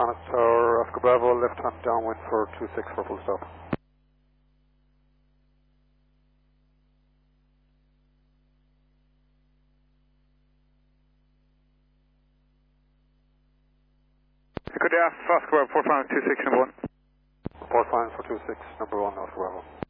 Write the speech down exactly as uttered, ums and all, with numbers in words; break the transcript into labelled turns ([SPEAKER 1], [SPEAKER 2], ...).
[SPEAKER 1] Connacht Tower, Oscar Bravo, left hand downwind for two six for full stop.
[SPEAKER 2] Good day, Oscar Bravo, four five two six, number one.
[SPEAKER 1] Report fine for two six, number one, Oscar Bravo.